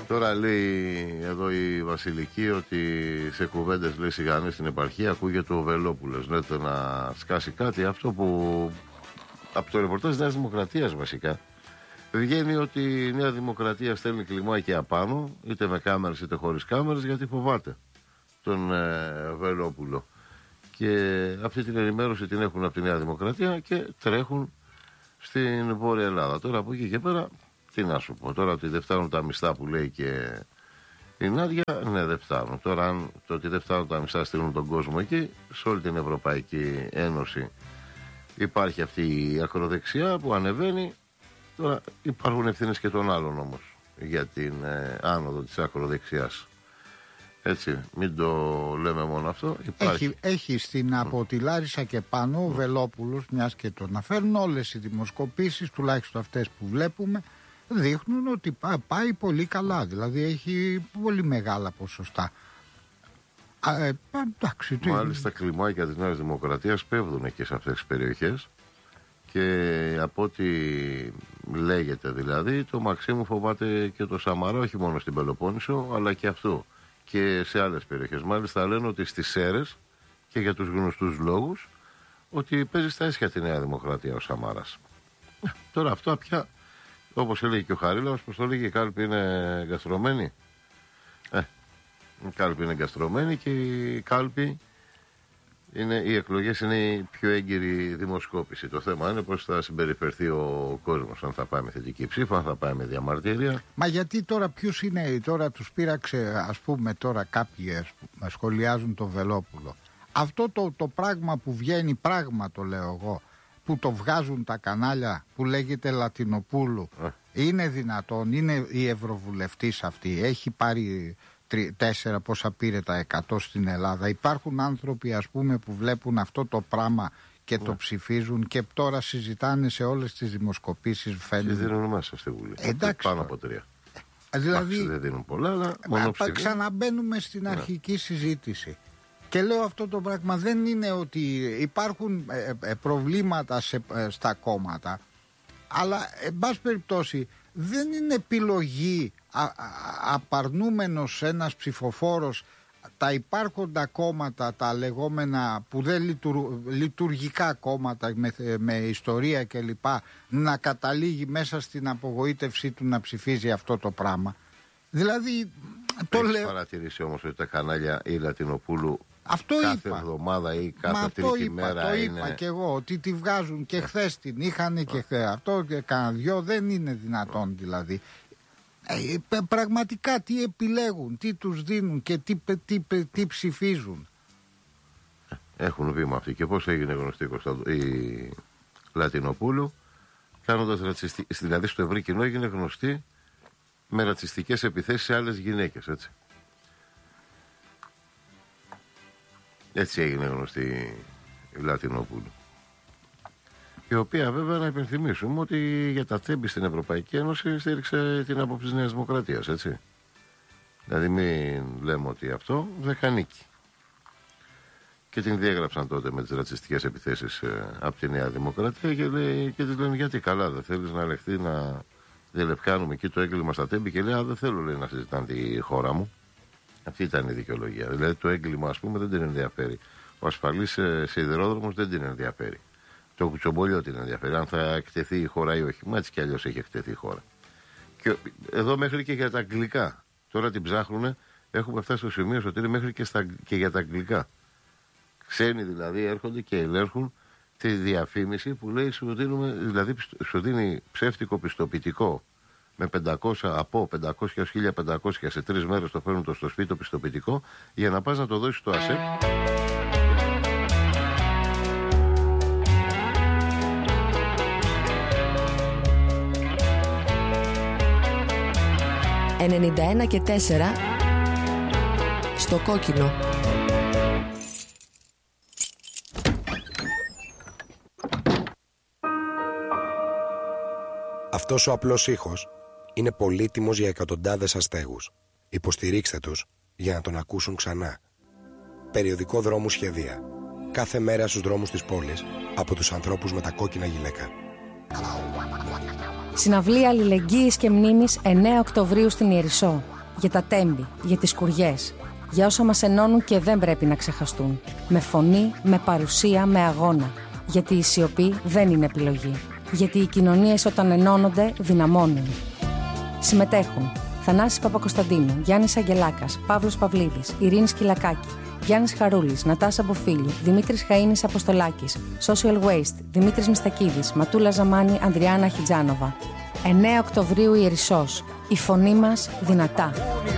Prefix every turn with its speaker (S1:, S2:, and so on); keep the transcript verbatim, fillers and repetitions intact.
S1: Τώρα λέει εδώ η Βασιλική ότι σε κουβέντες λέει σιγανές στην επαρχία ακούγεται ο Βελόπουλος. Λέτε να σκάσει κάτι. Αυτό που από το ρεπορτάζ της Νέας Δημοκρατίας βασικά βγαίνει ότι η Νέα Δημοκρατία στέλνει κλιμάκια απάνω, είτε με κάμερες είτε χωρίς κάμερες, γιατί φοβάται τον ε, Βελόπουλο. Και αυτή την ενημέρωση την έχουν από τη Νέα Δημοκρατία και τρέχουν στην Βόρεια Ελλάδα. Τώρα από εκεί και πέρα, τι να σου πω, τώρα ότι δεν φτάνουν τα μισθά που λέει και η Νάντια, ναι, δεν φτάνουν. Τώρα, αν το ότι δεν φτάνουν τα μισθά στείλουν τον κόσμο εκεί, σε όλη την Ευρωπαϊκή Ένωση υπάρχει αυτή η ακροδεξιά που ανεβαίνει. Τώρα υπάρχουν ευθύνες και των άλλων όμως για την ε, άνοδο της ακροδεξιάς. Έτσι, μην το λέμε μόνο αυτό. Υπάρχει.
S2: Έχει, έχει στην από τη Λάρισα και πάνω ο Βελόπουλος, μιας και το αναφέρουν, όλες οι δημοσκοπήσεις, τουλάχιστον αυτές που βλέπουμε, δείχνουν ότι πάει πολύ καλά. Δηλαδή έχει πολύ μεγάλα ποσοστά. Α, ε, εντάξει,
S1: Μάλιστα, κλιμάκια της Νέας Δημοκρατίας πέφτουν και σε αυτές τις περιοχές. Και από ό,τι λέγεται δηλαδή, το Μαξίμου φοβάται και το Σαμαρά, όχι μόνο στην Πελοπόννησο, αλλά και αυτό. Και σε άλλες περιοχές. Μάλιστα λένε ότι στις Σέρρες, και για τους γνωστούς λόγους, ότι παίζει στα ίσια τη Νέα Δημοκρατία ο Σαμάρας. Τώρα αυτό πια, όπως έλεγε και ο Χαρίλαος, πως το λέγει, η κάλπη είναι εγκαστρωμένη. Ε, η κάλπη είναι εγκαστρωμένη και η κάλπη είναι, οι εκλογές είναι η πιο έγκυρη δημοσκόπηση. Το θέμα είναι πώς θα συμπεριφερθεί ο κόσμος, αν θα πάει με θετική ψήφα, αν θα πάει με διαμαρτυρία.
S2: Μα γιατί τώρα ποιους είναι, τώρα τους πείραξε, ας πούμε τώρα κάποιοι ας, σχολιάζουν το Βελόπουλο. Αυτό το, το πράγμα που βγαίνει, πράγμα το λέω εγώ, που το βγάζουν τα κανάλια που λέγεται Λατινοπούλου, ε. είναι δυνατόν, είναι η ευρωβουλευτής αυτή, έχει πάρει τέσσερα πόσα πήρε τα εκατό στην Ελλάδα. Υπάρχουν άνθρωποι ας πούμε που βλέπουν αυτό το πράγμα και ναι. το ψηφίζουν και τώρα συζητάνε σε όλες τις δημοσκοπήσεις.
S1: Και δίνουν μέσα στη Βουλή.
S2: Εντάξει,
S1: πάνω από τρία.
S2: Δηλαδή
S1: Άξι, δεν δίνουν πολλά, αλλά μόνο ψηφίζουν.
S2: Ξαναμπαίνουμε στην ναι. αρχική συζήτηση. Και λέω αυτό το πράγμα δεν είναι ότι υπάρχουν ε, ε, προβλήματα σε, ε, στα κόμματα, αλλά εν πάση περιπτώσει δεν είναι επιλογή α, α, απαρνούμενος ένας ψηφοφόρος τα υπάρχοντα κόμματα, τα λεγόμενα που δεν λειτουργ, λειτουργικά κόμματα με, με ιστορία κλπ, να καταλήγει μέσα στην απογοήτευσή του να ψηφίζει αυτό το πράγμα. Δηλαδή το
S1: Έχεις
S2: λέω.
S1: παρατηρήσει όμως ότι τα κανάλια ή Λατινοπούλου
S2: αυτό
S1: κάθε
S2: είπα.
S1: εβδομάδα ή κάθε
S2: Μα
S1: τρίτη
S2: είπα,
S1: μέρα
S2: το
S1: είναι...
S2: είπα και εγώ ότι τη βγάζουν και χθες την είχαν και χθες αυτό και κάνα δυο, δεν είναι δυνατόν δηλαδή. Ε, πραγματικά τι επιλέγουν, τι τους δίνουν και τι, τι, τι, τι ψηφίζουν.
S1: Έχουν βήμα αυτοί. Και πώς έγινε γνωστή η Λατινοπούλου, κάνοντας ρατσιστική, δηλαδή στο ευρύ κοινό έγινε γνωστή με ρατσιστικές επιθέσεις σε άλλες γυναίκες, έτσι. Έτσι έγινε γνωστή η Λατινοπούλου. Η οποία βέβαια να υπενθυμίσουμε ότι για τα τέμπη στην Ευρωπαϊκή Ένωση στήριξε την άποψη της Νέας Δημοκρατίας, έτσι. Δηλαδή μην λέμε ότι αυτό δεν χανίκει. Και την διέγραψαν τότε με τις ρατσιστικές επιθέσεις ε, από τη Νέα Δημοκρατία και, λέει, και της λένε γιατί καλά δεν θέλεις να λεχθεί να διελευκάνουμε εκεί το έγκλημα στα τέμπη, και λέει α, δεν θέλω λέει, να συζητάνε τη χώρα μου. Αυτή ήταν η δικαιολογία. Δηλαδή το έγκλημα ας πούμε δεν την ενδιαφέρει. Ο ασφαλής ε, σιδηρόδρομος δεν την ενδιαφέρει. Το κουτσομπολιό την ενδιαφέρει. Αν θα εκτεθεί η χώρα ή όχι. Μα έτσι κι αλλιώς έχει εκτεθεί η χώρα. Και εδώ μέχρι και για τα αγγλικά. Τώρα την ψάχνουνε. Έχουμε φτάσει στο σημείο ότι είναι μέχρι και, στα, και για τα αγγλικά. Ξένοι δηλαδή έρχονται και ελέγχουν τη διαφήμιση που λέει σου δίνουμε, δηλαδή σου δίνει ψεύτικο πιστοποιητικό με πεντακόσια, από πεντακόσια έως χίλια πεντακόσια σε τρεις μέρες το φέρνουν το στο σπίτι το πιστοποιητικό για να πας να το δώσεις στο ΑΣΕΠ.
S3: ενενήντα ένα και τέσσερα στο κόκκινο.
S4: Αυτός ο απλός ήχος είναι πολύτιμος για εκατοντάδες αστέγους. Υποστηρίξτε τους για να τον ακούσουν ξανά. Περιοδικό Δρόμου Σχεδία. Κάθε μέρα στους δρόμους της πόλης από τους ανθρώπους με τα κόκκινα γυλαίκα.
S5: Συναυλία Αλληλεγγύης και Μνήμης εννέα Οκτωβρίου στην Ιερισσό. Για τα τέμπη, για τις σκουριές, για όσα μας ενώνουν και δεν πρέπει να ξεχαστούν. Με φωνή, με παρουσία, με αγώνα. Γιατί η σιωπή δεν είναι επιλογή. Γιατί οι κοινωνίες όταν ενώνονται δυναμώνουν. Συμμετέχουν Θανάσης Παπακοσταντίνου, Γιάννης Αγγελάκας, Παύλος Παυλίδης, Ειρήνη Σκυλακάκη, Γιάννης Χαρούλης, Νατάσα Μποφίλιου, Δημήτρης Χαΐνης Αποστολάκης, Social Waste, Δημήτρης Μιστακίδης, Ματούλα Ζαμάνη, Ανδριάννα Χιτζάνοβα. εννέα Οκτωβρίου Ιερισσός. Η φωνή μας δυνατά.